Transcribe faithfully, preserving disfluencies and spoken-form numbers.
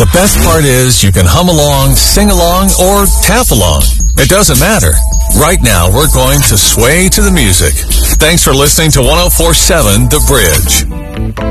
The best part is you can hum along, sing along, or tap along. It doesn't matter. Right now, we're going to sway to the music. Thanks for listening to one oh four point seven The Bridge.